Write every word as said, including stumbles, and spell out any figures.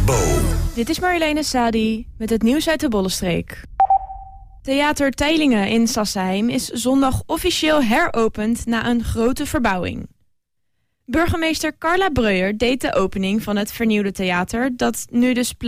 Bo. Dit is Marjoleine Sadi met het nieuws uit de Bollenstreek. Theater Teylingen in Sassheim is zondag officieel heropend na een grote verbouwing. Burgemeester Carla Breuer deed de opening van het vernieuwde theater, dat nu dus